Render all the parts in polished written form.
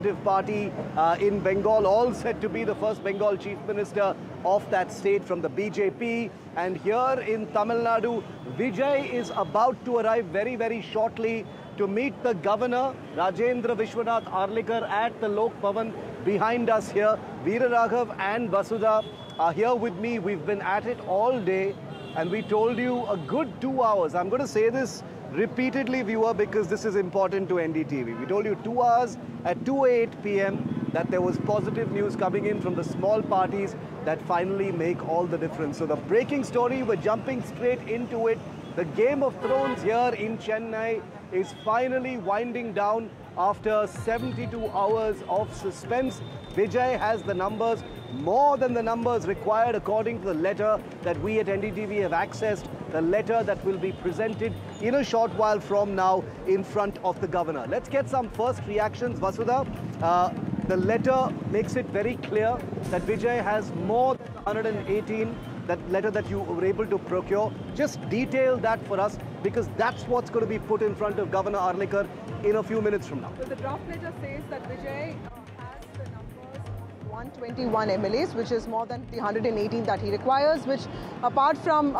Party in Bengal, all said to be the first Bengal Chief Minister of that state from the BJP. And here in Tamil Nadu, Vijay is about to arrive very shortly to meet the Governor, Rajendra Vishwanath Arlikar, at the Lok Bhavan. Behind us here, Veera Raghav and Vasudha are here with me. We've been at it all day and we told you a good 2 hours. I'm going to say this repeatedly, viewer, because this is important to NDTV. We told you 2 hours at 2:08 p.m. that there was positive news coming in from the small parties that finally make all the difference. So the breaking story, we're jumping straight into it. The Game of Thrones here in Chennai is finally winding down after 72 hours of suspense. Vijay has the numbers, more than the numbers required according to the letter that we at NDTV have accessed, the letter that will be presented in a short while from now in front of the governor. Let's get some first reactions. Vasudha, the letter makes it very clear that Vijay has more than 118, that letter that you were able to procure. Just detail that for us, because that's what's going to be put in front of Governor Arlikar in a few minutes from now. So the draft letter says that Vijay has the numbers of 121 MLAs, which is more than the 118 that he requires, which apart from,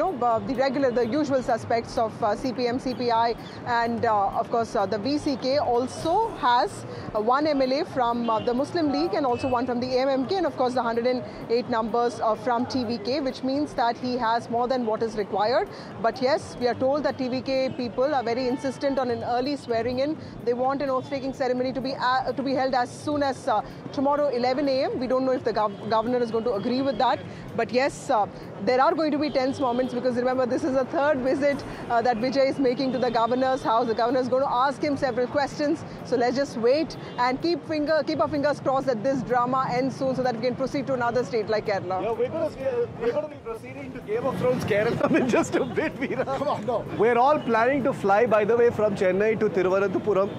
the usual suspects of CPM, CPI, and of course the VCK, also has one MLA from the Muslim League and also one from the AMMK, and of course the 108 numbers from TVK, which means that he has more than what is required. But yes, we are told that TVK people are very insistent on an early swearing in. They want an oath-taking ceremony to be held as soon as tomorrow 11 a.m. We don't know if the governor is going to agree with that. But yes, there are going to be tense moments, because remember, this is the third visit that Vijay is making to the governor's house. The governor is going to ask him several questions. So let's just wait and keep our fingers crossed that this drama ends soon, so that we can proceed to another state like Kerala. Yeah, we're going to be proceeding to Game of Thrones Kerala in just a bit, Veera. Come on, no. We're all planning to fly, by the way, from Chennai to Thiruvananthapuram.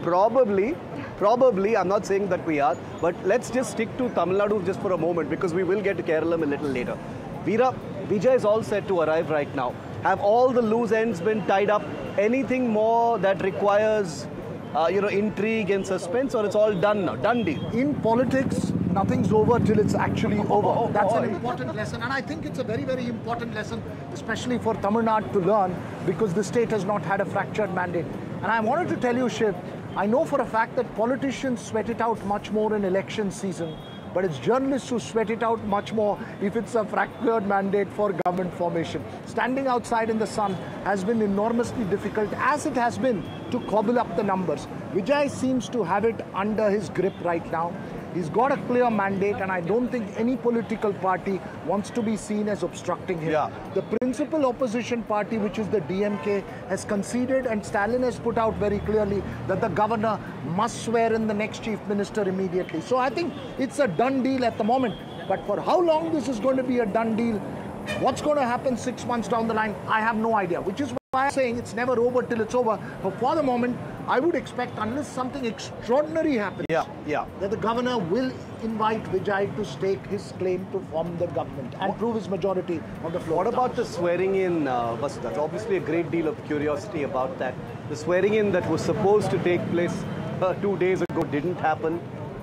Probably, I'm not saying that we are, but let's just stick to Tamil Nadu just for a moment, because we will get to Kerala a little later. Veera, Vijay is all set to arrive right now. Have all the loose ends been tied up? Anything more that requires, intrigue and suspense, or it's all done now? Done deal? In politics, nothing's over till it's actually over. That's an important lesson, and I think it's a very important lesson, especially for Tamil Nadu to learn, because the state has not had a fractured mandate. And I wanted to tell you, Shiv, I know for a fact that politicians sweat it out much more in election season, but it's journalists who sweat it out much more if it's a fractured mandate for government formation. Standing outside in the sun has been enormously difficult, as it has been to cobble up the numbers. Vijay seems to have it under his grip right now. He's got a clear mandate, and I don't think any political party wants to be seen as obstructing him. Yeah. The principal opposition party, which is the DMK, has conceded, and Stalin has put out very clearly that the governor must swear in the next chief minister immediately. So I think it's a done deal at the moment. But for how long this is going to be a done deal, what's going to happen 6 months down the line, I have no idea. Which is why I'm saying it's never over till it's over. But for the moment, I would expect, unless something extraordinary happens, that the governor will invite Vijay to stake his claim to form the government and prove his majority on the floor. What about the swearing in, Vasudha? There's obviously a great deal of curiosity about that. The swearing in that was supposed to take place 2 days ago didn't happen.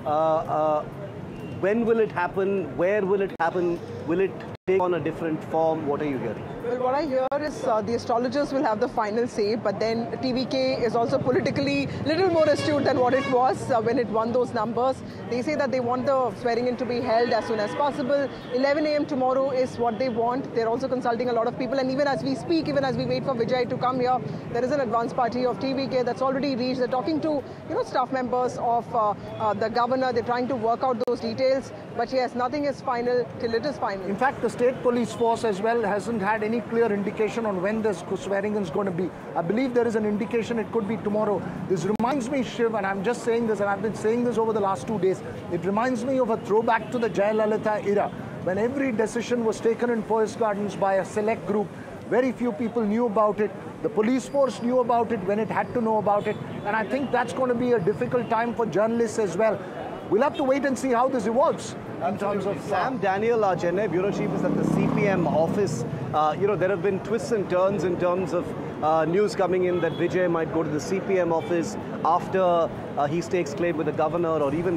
When will it happen? Where will it happen? Will it take on a different form? What are you hearing? Well, what I hear is the astrologers will have the final say, but then TVK is also politically a little more astute than what it was when it won those numbers. They say that they want the swearing in to be held as soon as possible. 11 a.m. tomorrow is what they want. They're also consulting a lot of people, and even as we speak, even as we wait for Vijay to come here, there is an advance party of TVK that's already reached. They're talking to staff members of the governor. They're trying to work out those details. But yes, nothing is final till it is final. In fact, the state police force as well hasn't had any clear indication on when this swearing is going to be. I believe there is an indication it could be tomorrow. This reminds me, Shiv, and I'm just saying this, and I've been saying this over the last 2 days, it reminds me of a throwback to the Jayalalitha era, when every decision was taken in Forest Gardens by a select group. Very few people knew about it. The police force knew about it when it had to know about it. And I think that's going to be a difficult time for journalists as well. We'll have to wait and see how this evolves. In terms of Sam Daniel, our Chennai bureau chief, is at the CPM office. There have been twists and turns in terms of news coming in that Vijay might go to the CPM office after he stakes claim with the governor, or even